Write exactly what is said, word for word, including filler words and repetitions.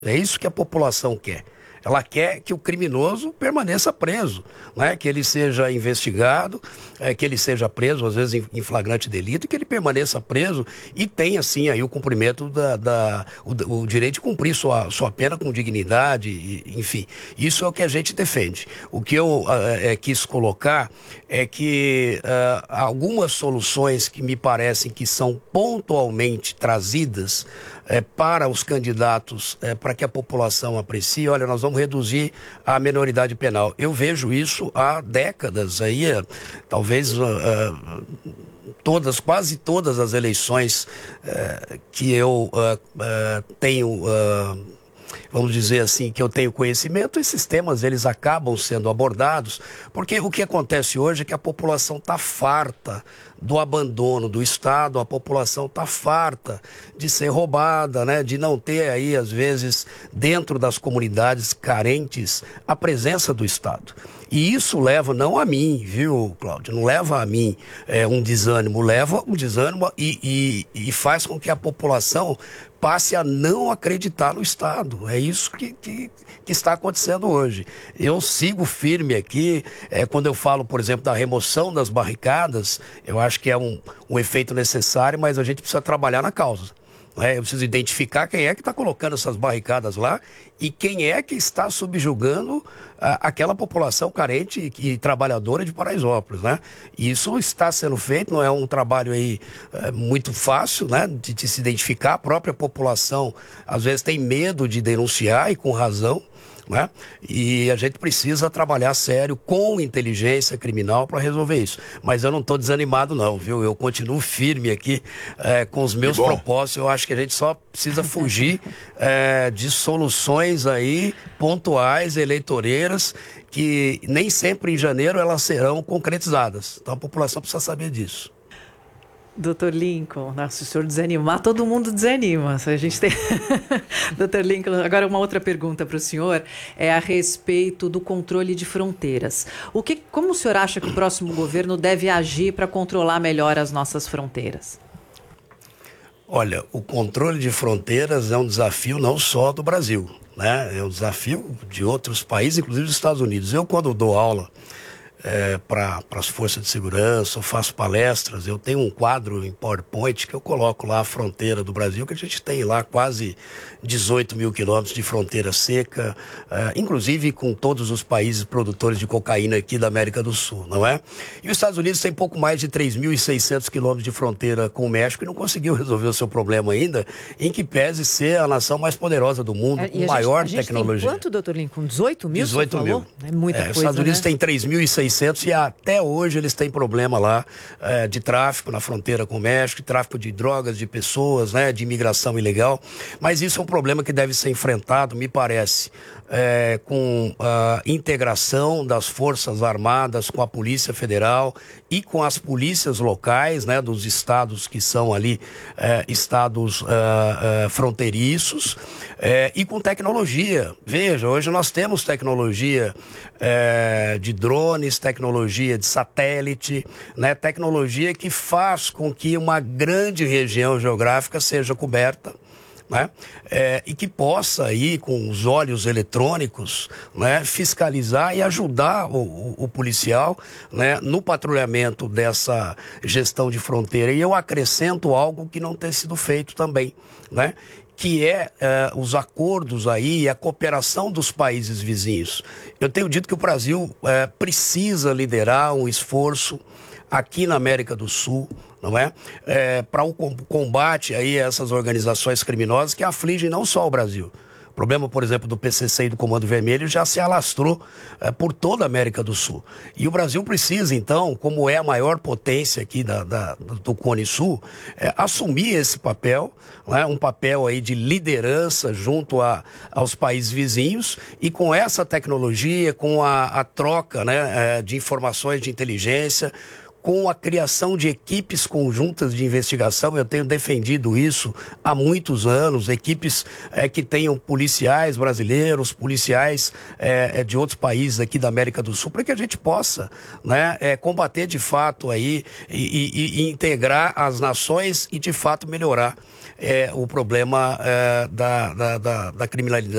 É isso que a população quer. Ela quer que o criminoso permaneça preso, né? Que ele seja investigado, é, que ele seja preso, às vezes em, em flagrante delito, e que ele permaneça preso e tenha, sim, aí o cumprimento da... da o, o direito de cumprir sua, sua pena com dignidade, e, enfim. Isso é o que a gente defende. O que eu é, quis colocar é que uh, algumas soluções que me parecem que são pontualmente trazidas É, para os candidatos, é, para que a população aprecie, olha, nós vamos reduzir a menoridade penal. Eu vejo isso há décadas, aí, é, talvez uh, uh, todas, quase todas as eleições uh, que eu uh, uh, tenho... Uh, vamos dizer assim, que eu tenho conhecimento, esses temas eles acabam sendo abordados, porque o que acontece hoje é que a população está farta do abandono do Estado, a população está farta de ser roubada, né? De não ter aí, às vezes, dentro das comunidades carentes, a presença do Estado. E isso leva, não a mim, viu, Cláudio? Não leva a mim é, um desânimo, leva um desânimo e, e, e faz com que a população passe a não acreditar no Estado. É isso que, que, que está acontecendo hoje. Eu sigo firme aqui, é, quando eu falo, por exemplo, da remoção das barricadas, eu acho que é um, um efeito necessário, mas a gente precisa trabalhar na causa. É, eu preciso identificar quem é que está colocando essas barricadas lá e quem é que está subjugando a, aquela população carente e, e trabalhadora de Paraisópolis, né? E isso está sendo feito, não é um trabalho aí é, muito fácil, né? De, de se identificar. A própria população às vezes tem medo de denunciar e com razão, né? E a gente precisa trabalhar sério com inteligência criminal para resolver isso. Mas eu não estou desanimado não, viu? Eu continuo firme aqui é, com os meus propósitos. Eu acho que a gente só precisa fugir é, de soluções aí pontuais, eleitoreiras, que nem sempre em janeiro elas serão concretizadas. Então a população precisa saber disso. doutor Lincoln, nossa, se o senhor desanimar, todo mundo desanima. A gente tem... doutor Lincoln, agora uma outra pergunta para o senhor é a respeito do controle de fronteiras. O que, como o senhor acha que o próximo governo deve agir para controlar melhor as nossas fronteiras? Olha, o controle de fronteiras é um desafio não só do Brasil, né? É um desafio de outros países, inclusive dos Estados Unidos. Eu, quando dou aula É, para as forças de segurança, eu faço palestras, eu tenho um quadro em PowerPoint que eu coloco lá a fronteira do Brasil, que a gente tem lá quase dezoito mil quilômetros de fronteira seca, é, inclusive com todos os países produtores de cocaína aqui da América do Sul, não é? E os Estados Unidos tem pouco mais de três mil e seiscentos quilômetros de fronteira com o México e não conseguiu resolver o seu problema ainda, em que pese ser a nação mais poderosa do mundo, é, com maior gente, a gente tecnologia. Tem quanto, doutor Lincoln? dezoito mil? dezoito mil. É muita é, coisa, os Estados Unidos né? tem três mil e seiscentos e até hoje eles têm problema lá é, de tráfico na fronteira com o México, de tráfico de drogas, de pessoas, né, de imigração ilegal. Mas isso é um problema que deve ser enfrentado, me parece, é, com a integração das Forças Armadas com a Polícia Federal e com as polícias locais, né, dos estados que são ali é, estados é, é, fronteiriços, é, e com tecnologia. Veja, hoje nós temos tecnologia é, de drones, tecnologia de satélite, né, tecnologia que faz com que uma grande região geográfica seja coberta, né, é, e que possa aí com os olhos eletrônicos, né, fiscalizar e ajudar o, o, o policial, né, no patrulhamento dessa gestão de fronteira. E eu acrescento algo que não tem sido feito também, né, que é, é os acordos aí, a cooperação dos países vizinhos. Eu tenho dito que o Brasil é, precisa liderar um esforço aqui na América do Sul, não é? É para o combate aí a essas organizações criminosas que afligem não só o Brasil. O problema, por exemplo, do P C C e do Comando Vermelho já se alastrou é, por toda a América do Sul. E o Brasil precisa, então, como é a maior potência aqui da, da, do Cone Sul, é, assumir esse papel, né, um papel aí de liderança junto a, aos países vizinhos e com essa tecnologia, com a, a troca, né, é, de informações de inteligência, com a criação de equipes conjuntas de investigação. Eu tenho defendido isso há muitos anos, equipes é, que tenham policiais brasileiros, policiais é, de outros países aqui da América do Sul, para que a gente possa, né, é, combater de fato aí e, e, e integrar as nações e de fato melhorar é, o problema é, da, da, da, da criminalidade